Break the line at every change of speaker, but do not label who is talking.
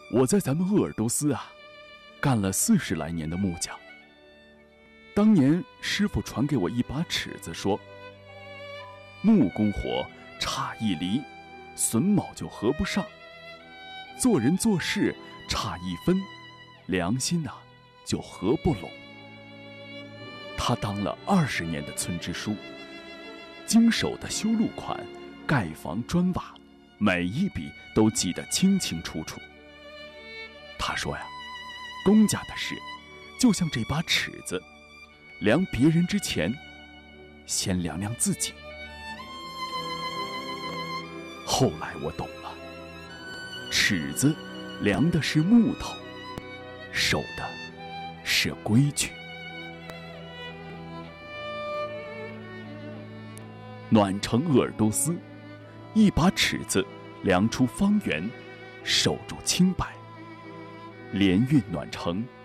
我在咱们鄂尔多斯干了40来年的木匠。当年师傅传给我一把尺子，说木工活差一厘，榫卯就合不上；做人做事差1分，良心就合不拢。他当了20年的村支书，经手的修路款、盖房砖瓦，每一笔都记得清清楚楚。他说公家的事就像这把尺子，量别人之前，先量量自己。后来我懂了，尺子量的是木头，守的是规矩。暖城鄂尔多斯，一把尺子量出方圆，守住清白。联运暖城